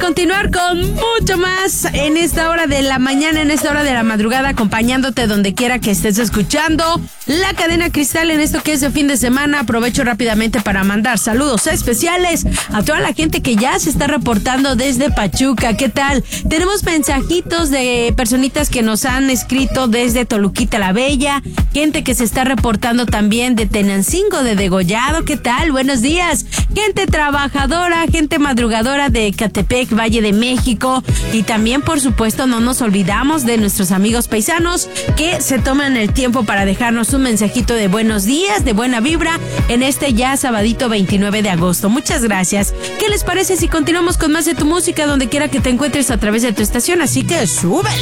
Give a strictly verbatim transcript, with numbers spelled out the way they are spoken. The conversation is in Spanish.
continuar con mucho más en esta hora de la mañana, en esta hora de la madrugada, acompañándote donde quiera que estés escuchando la cadena Cristal en esto que es de fin de semana. Aprovecho rápidamente para mandar saludos especiales a toda la gente que ya se está reportando desde Pachuca. ¿Qué tal? Tenemos mensajitos de personitas que nos han escrito desde Toluquita la Bella, gente que se está reportando también de Tenancingo, de Degollado. ¿Qué tal? Buenos días. Gente trabajadora, gente madrugadora de Catepec, Valle de México, y también, por supuesto, no nos olvidamos de nuestros amigos paisanos que se toman el tiempo para dejarnos un mensajito de buenos días, de buena vibra en este ya sabadito veintinueve de agosto. Muchas gracias. ¿Qué les parece si continuamos con más de tu música donde quiera que te encuentres a través de tu estación? Así que sube.